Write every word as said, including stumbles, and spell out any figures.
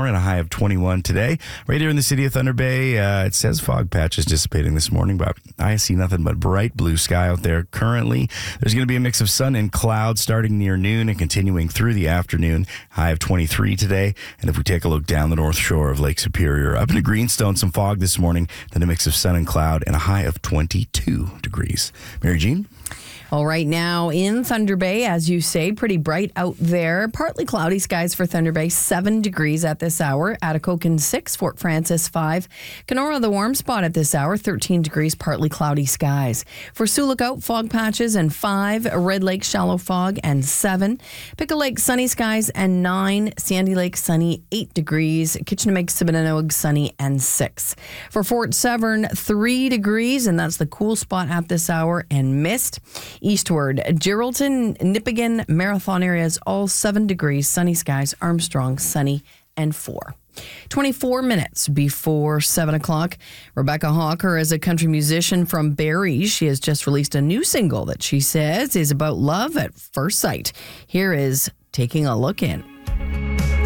hour and a high of twenty-one today. Right here in the city of Thunder Bay, uh, it says fog patches dissipating this morning, but I see nothing but bright blue sky out there currently. There's going to be a mix of sun and clouds starting near noon and continuing through the afternoon. High of twenty-three today. And if we take a look down the north shore of Lake Superior, up into Greenstone, some fog this morning, then a mix of sun and cloud and a high of twenty-two degrees. Mary Jean? Well, right now in Thunder Bay, as you say, pretty bright out there. Partly cloudy skies for Thunder Bay, seven degrees at this hour. Atikokan six, Fort Frances five. Kenora, the warm spot at this hour, thirteen degrees, partly cloudy skies. For Sioux Lookout, fog patches and five. Red Lake, shallow fog and seven. Pickle Lake, sunny skies and nine. Sandy Lake, sunny, eight degrees. Kitchener, Sibonanoig, sunny and six. For Fort Severn, three degrees, and that's the cool spot at this hour, and mist. Eastward, Geraldton, Nipigon, Marathon areas, all seven degrees, sunny skies. Armstrong, sunny and four. twenty-four minutes before seven o'clock. Rebecca Hawker is a country musician from Barrie. She has just released a new single that she says is about love at first sight. Here is Taking a Look In.